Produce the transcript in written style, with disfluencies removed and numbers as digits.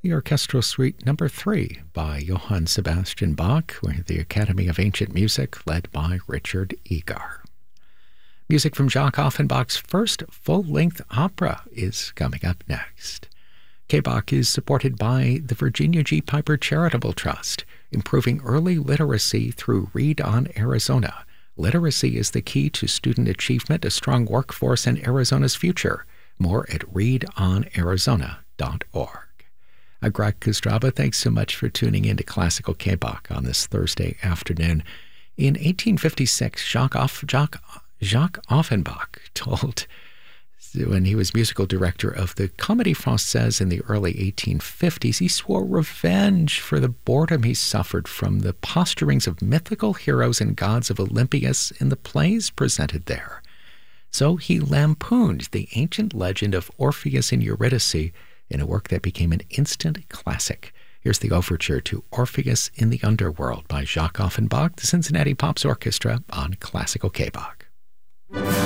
the Orchestral Suite No. 3 by Johann Sebastian Bach, with the Academy of Ancient Music led by Richard Egar. Music from Jacques Offenbach's first full-length opera is coming up next. K-Bach is supported by the Virginia G. Piper Charitable Trust, improving early literacy through Read on Arizona. Literacy is the key to student achievement, a strong workforce, and Arizona's future. More at readonarizona.org. I'm Greg Kostraba. Thanks so much for tuning in to Classical K-Bach on this Thursday afternoon. In 1856, Jacques Offenbach told, when he was musical director of the Comédie Française in the early 1850s, he swore revenge for the boredom he suffered from the posturings of mythical heroes and gods of Olympias in the plays presented there. So he lampooned the ancient legend of Orpheus and Eurydice in a work that became an instant classic. Here's the overture to Orpheus in the Underworld by Jacques Offenbach, the Cincinnati Pops Orchestra on Classical K-Bach.